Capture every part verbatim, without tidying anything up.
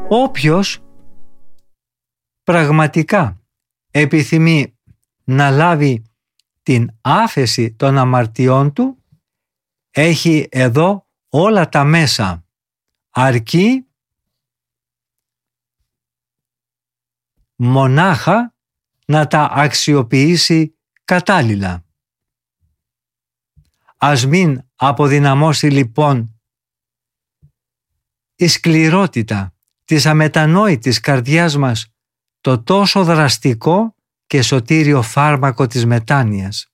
Όποιος πραγματικά επιθυμεί να λάβει την άφεση των αμαρτιών του, έχει εδώ όλα τα μέσα, αρκεί μονάχα να τα αξιοποιήσει κατάλληλα. Ας μην αποδυναμώσει λοιπόν η σκληρότητα της αμετανόητης καρδιάς μας το τόσο δραστικό και σωτήριο φάρμακο της μετάνοιας.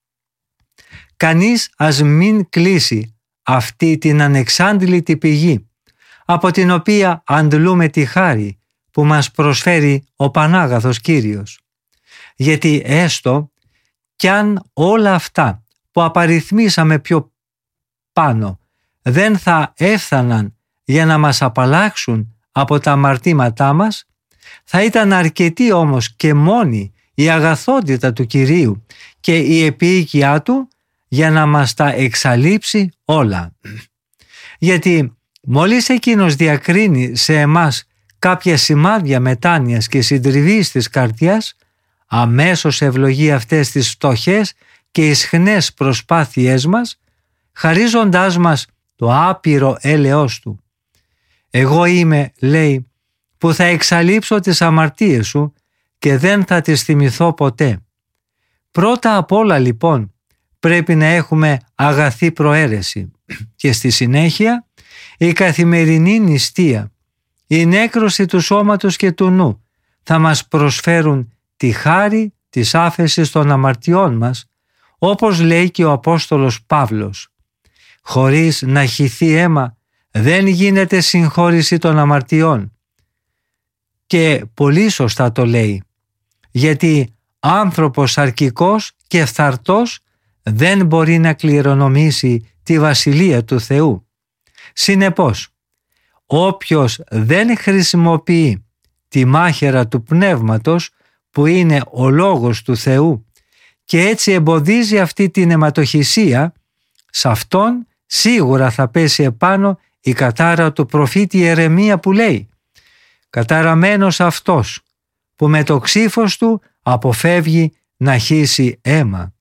Κανείς ας μην κλείσει αυτή την ανεξάντλητη πηγή, από την οποία αντλούμε τη χάρη που μας προσφέρει ο Πανάγαθος Κύριος. Γιατί έστω κι αν όλα αυτά που απαριθμίσαμε πιο πάνω δεν θα έφθαναν για να μας απαλλάξουν από τα αμαρτήματά μας, θα ήταν αρκετή όμως και μόνη η αγαθότητα του Κυρίου και η επίοικιά του για να μας τα εξαλείψει όλα. Γιατί μόλις εκείνος διακρίνει σε εμάς κάποια σημάδια μετάνοιας και συντριβής της καρδιάς, αμέσως ευλογεί αυτές τις φτωχές και ισχνές προσπάθειές μας, χαρίζοντάς μας το άπειρο έλεος του. «Εγώ είμαι», λέει, «που θα εξαλείψω τις αμαρτίες σου και δεν θα τις θυμηθώ ποτέ». Πρώτα απ' όλα λοιπόν πρέπει να έχουμε αγαθή προαίρεση και στη συνέχεια η καθημερινή νηστεία, η νέκρωση του σώματος και του νου θα μας προσφέρουν τη χάρη της άφεσης των αμαρτιών μας, όπως λέει και ο Απόστολος Παύλος. Χωρίς να χυθεί αίμα δεν γίνεται συγχώρηση των αμαρτιών. Και πολύ σωστά το λέει, γιατί άνθρωπος αρκικός και φθαρτός δεν μπορεί να κληρονομήσει τη Βασιλεία του Θεού. Συνεπώς, όποιος δεν χρησιμοποιεί τη μάχαιρα του Πνεύματος, που είναι ο Λόγος του Θεού, και έτσι εμποδίζει αυτή την αιματοχυσία, σε αυτόν σίγουρα θα πέσει επάνω η κατάρα του προφήτη Ιερεμία που λέει «Καταραμένος αυτός που με το ξύφος του αποφεύγει να χύσει αίμα».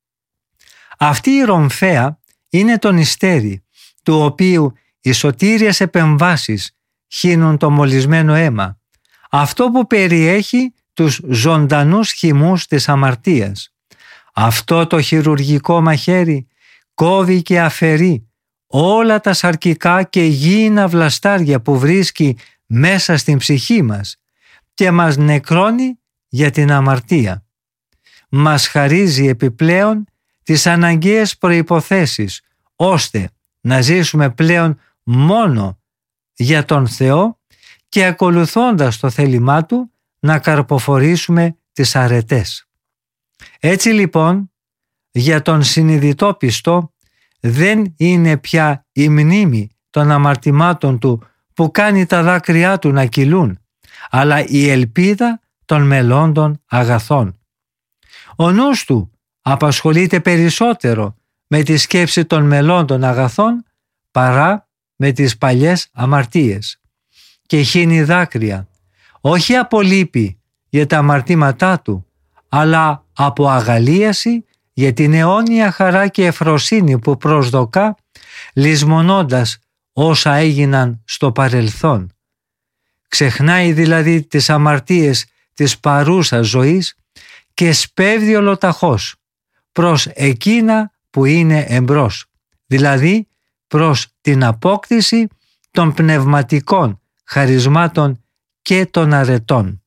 Αυτή η ρομφαία είναι το νηστέρι, του οποίου οι σωτήριες επεμβάσεις χύνουν το μολυσμένο αίμα, αυτό που περιέχει τους ζωντανούς χυμούς της αμαρτίας. Αυτό το χειρουργικό μαχαίρι κόβει και αφαιρεί όλα τα σαρκικά και γήινα βλαστάρια που βρίσκει μέσα στην ψυχή μας και μας νεκρώνει για την αμαρτία. Μας χαρίζει επιπλέον τις αναγκαίες προϋποθέσεις ώστε να ζήσουμε πλέον μόνο για τον Θεό και ακολουθώντας το θέλημά Του να καρποφορήσουμε τις αρετές. Έτσι λοιπόν, για τον συνειδητό πιστό δεν είναι πια η μνήμη των αμαρτημάτων του που κάνει τα δάκρυά του να κυλούν, αλλά η ελπίδα των μελλόντων αγαθών. Ο νους του απασχολείται περισσότερο με τη σκέψη των μελλόντων αγαθών παρά με τις παλιές αμαρτίες και χύνει δάκρυα, όχι από λύπη για τα αμαρτήματά του, αλλά από αγαλίαση για την αιώνια χαρά και ευφροσύνη που προσδοκά, λησμονώντας όσα έγιναν στο παρελθόν. Ξεχνάει δηλαδή τις αμαρτίες της παρούσας ζωής και σπέβδει ολοταχώς προς εκείνα που είναι εμπρός, δηλαδή προς την απόκτηση των πνευματικών χαρισμάτων και των αρετών.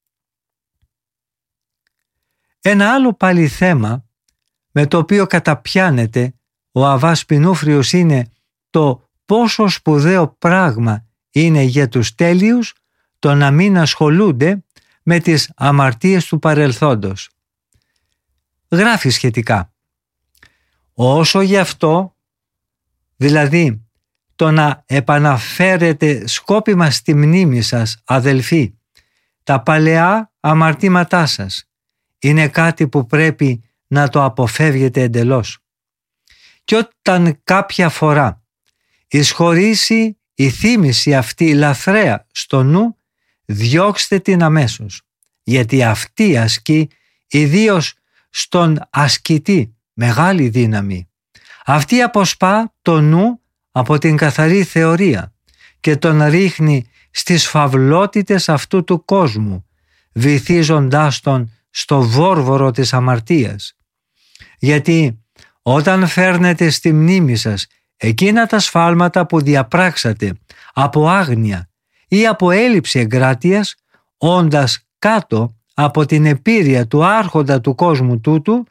Ένα άλλο πάλι θέμα με το οποίο καταπιάνεται ο Αββάς Πινούφριος είναι το πόσο σπουδαίο πράγμα είναι για τους τέλειους το να μην ασχολούνται με τις αμαρτίες του παρελθόντος. Γράφει σχετικά: όσο γι' αυτό, δηλαδή το να επαναφέρετε σκόπιμα στη μνήμη σας, αδελφοί, τα παλαιά αμαρτήματά σας, είναι κάτι που πρέπει να το αποφεύγετε εντελώς. Και όταν κάποια φορά εισχωρήσει η θύμηση αυτή λαθρέα στο νου, διώξτε την αμέσως, γιατί αυτή ασκεί ιδίως στον ασκητή μεγάλη δύναμη. Αυτή αποσπά το νου από την καθαρή θεωρία και τον ρίχνει στις φαυλότητες αυτού του κόσμου, βυθίζοντάς τον στο βόρβορο της αμαρτίας. Γιατί όταν φέρνετε στη μνήμη σας εκείνα τα σφάλματα που διαπράξατε από άγνοια ή από έλλειψη εγκράτειας, όντας κάτω από την επίρρεια του άρχοντα του κόσμου τούτου,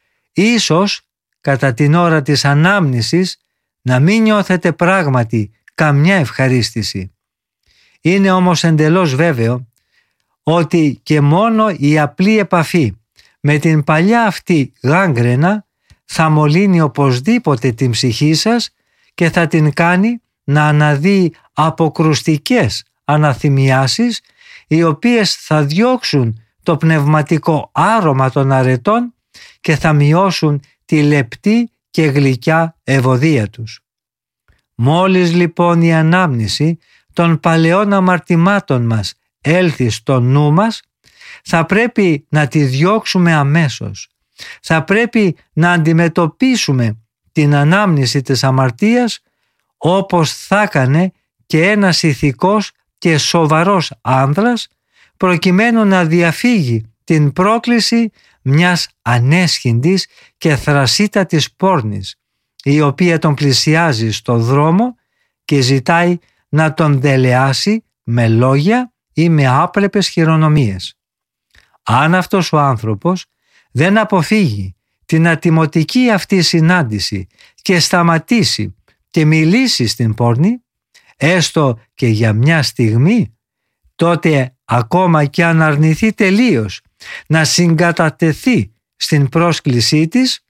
ίσως κατά την ώρα της ανάμνησης να μην νιώθετε πράγματι καμιά ευχαρίστηση. Είναι όμως εντελώς βέβαιο ότι και μόνο η απλή επαφή με την παλιά αυτή γάγκρενα θα μολύνει οπωσδήποτε την ψυχή σας και θα την κάνει να αναδύει αποκρουστικές αναθυμιάσεις, οι οποίες θα διώξουν το πνευματικό άρωμα των αρετών και θα μειώσουν τη λεπτή και γλυκιά ευωδία τους. Μόλις λοιπόν η ανάμνηση των παλαιών αμαρτημάτων μας έλθει στο νου μας, θα πρέπει να τη διώξουμε αμέσως. Θα πρέπει να αντιμετωπίσουμε την ανάμνηση της αμαρτίας όπως θα έκανε και ένας ηθικός και σοβαρός άνδρας, προκειμένου να διαφύγει την πρόκληση μιας ανέσχυντης και θρασίτατης πόρνης, η οποία τον πλησιάζει στο δρόμο και ζητάει να τον δελεάσει με λόγια ή με άπλεπες χειρονομίες. Αν αυτός ο άνθρωπος δεν αποφύγει την ατιμωτική αυτή συνάντηση και σταματήσει και μιλήσει στην πόρνη, έστω και για μια στιγμή, τότε ακόμα και αν αρνηθεί τελείως να συγκατατεθεί στην πρόσκλησή της,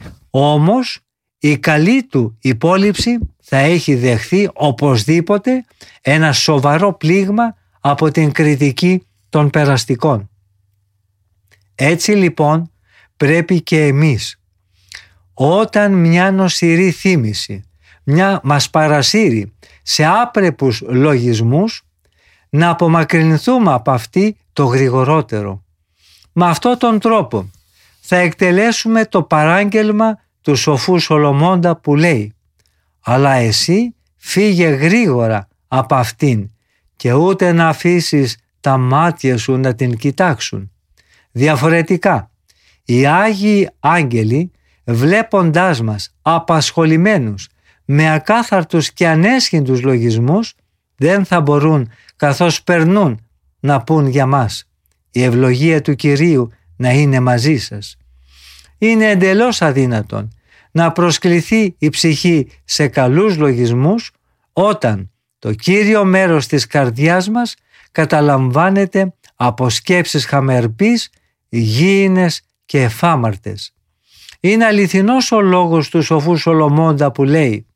όμως η καλή του υπόλοιψη θα έχει δεχθεί οπωσδήποτε ένα σοβαρό πλήγμα από την κριτική των περαστικών. Έτσι λοιπόν πρέπει και εμείς, όταν μια νοσηρή θύμηση μια μας παρασύρει σε άπρεπους λογισμούς, να απομακρυνθούμε από αυτή το γρηγορότερο. Με αυτόν τον τρόπο θα εκτελέσουμε το παράγγελμα του σοφού Σολομώντα που λέει «Αλλά εσύ φύγε γρήγορα από αυτήν και ούτε να αφήσεις τα μάτια σου να την κοιτάξουν». Διαφορετικά, οι Άγιοι Άγγελοι, βλέποντάς μας απασχολημένους με ακάθαρτους και ανέσχυντους λογισμούς, δεν θα μπορούν καθώς περνούν να πούν για μας «Η ευλογία του Κυρίου να είναι μαζί σας». Είναι εντελώς αδύνατον να προσκληθεί η ψυχή σε καλούς λογισμούς όταν το κύριο μέρος της καρδιάς μας καταλαμβάνεται από σκέψεις χαμερπής, γήινες και εφάμαρτες. Είναι αληθινός ο λόγος του σοφού Σολομώντα που λέει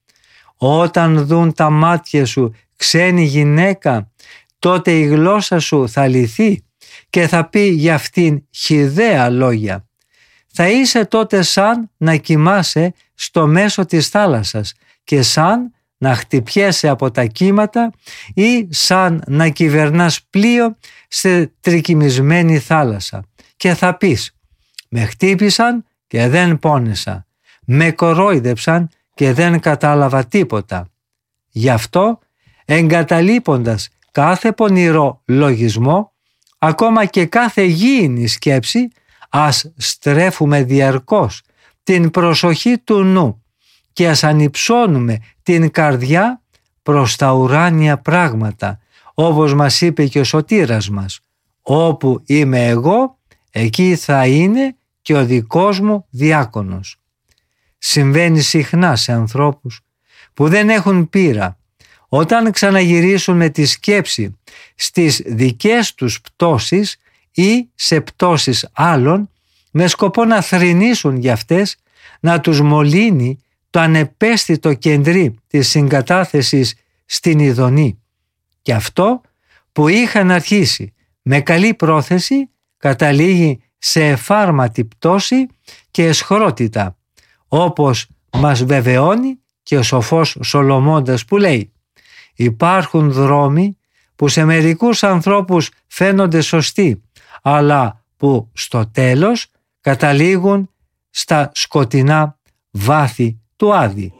«Όταν δουν τα μάτια σου ξένη γυναίκα, τότε η γλώσσα σου θα λυθεί και θα πει για αυτήν χυδαία λόγια. Θα είσαι τότε σαν να κοιμάσαι στο μέσο της θάλασσας και σαν να χτυπιέσαι από τα κύματα ή σαν να κυβερνάς πλοίο σε τρικυμισμένη θάλασσα και θα πεις «Με χτύπησαν και δεν πόνεσα, με κορόιδεψαν και δεν κατάλαβα τίποτα». Γι' αυτό, εγκαταλείποντας κάθε πονηρό λογισμό, ακόμα και κάθε γήινη σκέψη, ας στρέφουμε διαρκώς την προσοχή του νου και ας ανυψώνουμε την καρδιά προς τα ουράνια πράγματα, όπως μας είπε και ο σωτήρας μας «Όπου είμαι εγώ, εκεί θα είναι και ο δικός μου διάκονος». Συμβαίνει συχνά σε ανθρώπους που δεν έχουν πείρα, όταν ξαναγυρίσουν με τη σκέψη στις δικές τους πτώσεις ή σε πτώσεις άλλων, με σκοπό να θρηνήσουν για αυτές, να τους μολύνει το ανεπαίσθητο κεντρί της συγκατάθεσης στην ειδονή. Και αυτό που είχαν αρχίσει με καλή πρόθεση καταλήγει σε εφάρματη πτώση και αισχρότητα, όπως μας βεβαιώνει και ο σοφός Σολομώντας που λέει Υπάρχουν δρόμοι που σε μερικούς ανθρώπους φαίνονται σωστοί, αλλά που στο τέλος καταλήγουν στα σκοτεινά βάθη του Άδη.